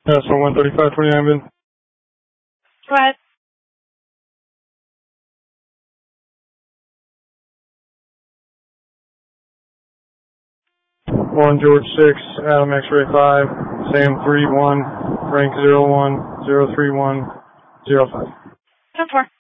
That's for 13529 bin. Go ahead. One George 6, Adam X-ray 5, Sam 31, rank 01, 031, 05. 10-4.